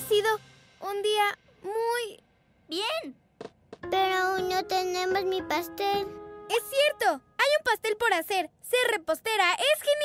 sido un día muy... ¡Bien! Pero aún no tenemos mi pastel. ¡Es cierto! Hay un pastel por hacer. Ser repostera es genial.